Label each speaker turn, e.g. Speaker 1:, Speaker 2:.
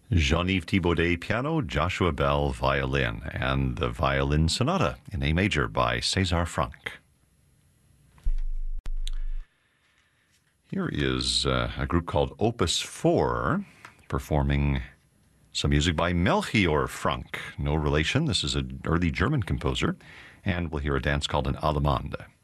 Speaker 1: Jean-Yves Thibaudet piano, Joshua Bell violin, and the Violin Sonata in A major by César Franck. Here is a group called Opus 4 performing some music by Melchior Franck. No relation. This is an early German composer, and we'll hear a dance called an Allemande.